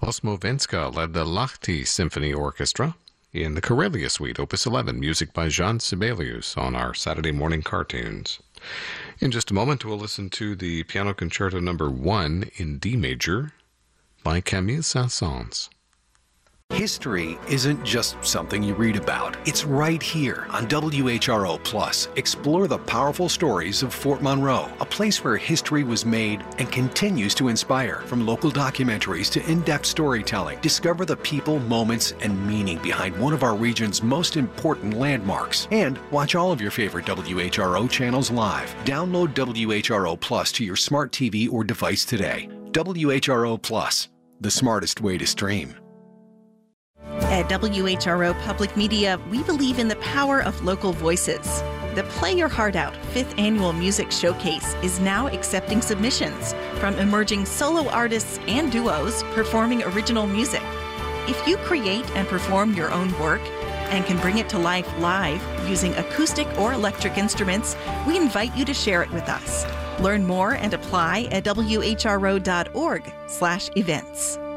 Osmo Venska led the Lahti Symphony Orchestra in the Karelia Suite, Opus 11, music by Jean Sibelius on our Saturday morning cartoons. In just a moment, we'll listen to the Piano Concerto No. 1 in D major by Camille Saint-Saëns. History isn't just something you read about. It's right here on WHRO Plus. Explore the powerful stories of Fort Monroe, a place where history was made and continues to inspire. From local documentaries to in-depth storytelling, discover the people, moments, and meaning behind one of our region's most important landmarks. And watch all of your favorite WHRO channels live. Download WHRO Plus to your smart TV or device today. WHRO Plus, the smartest way to stream. At WHRO Public Media, we believe in the power of local voices. The Play Your Heart Out 5th Annual Music Showcase is now accepting submissions from emerging solo artists and duos performing original music. If you create and perform your own work and can bring it to life live using acoustic or electric instruments, we invite you to share it with us. Learn more and apply at whro.org/events.